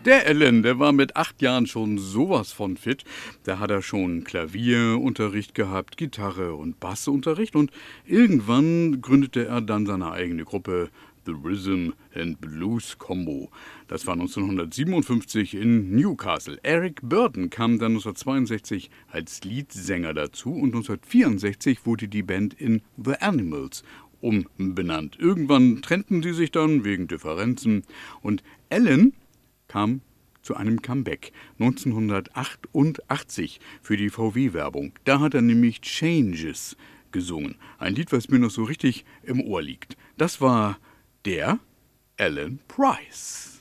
Der Alan, der war mit 8 Jahren schon sowas von fit. Da hat er schon Klavierunterricht gehabt, Gitarre und Bassunterricht und irgendwann gründete er dann seine eigene Gruppe The Rhythm and Blues Combo. Das war 1957 in Newcastle. Eric Burdon kam dann 1962 als Leadsänger dazu und 1964 wurde die Band in The Animals umbenannt. Irgendwann trennten sie sich dann wegen Differenzen und Alan kam zu einem Comeback 1988 für die VW-Werbung. Da hat er nämlich Changes gesungen. Ein Lied, was mir noch so richtig im Ohr liegt. Das war der Alan Price.